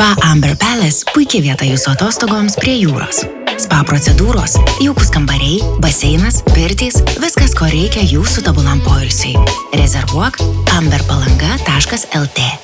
Spa Amber Palace – puikia vieta jūsų atostogoms prie jūros. Spa procedūros, jaukus kambariai, baseinas, pirtys – viskas, ko reikia jūsų tobulam poilsiui. Rezervuok amberpalanga.lt